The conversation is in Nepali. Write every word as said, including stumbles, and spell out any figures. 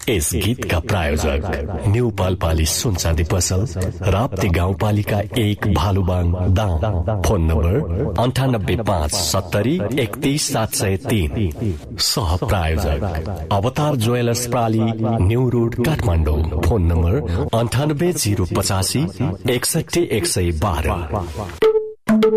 इस गीत का प्रायोजक न्यू पालपाली सुनचाँदी पसल, राप्ती गाउँपालिका एक, भालुबाङ दाङ। फोन नम्बर अन्ठानब्बे पाँच सत्तरी एकतीस सात सय तीन। सह प्रायोजक अवतार jewellers प्राली, new road Kathmandu. Phone number अन्ठानब्बे जीरो पचासी एकसठी एक सय बाह्र।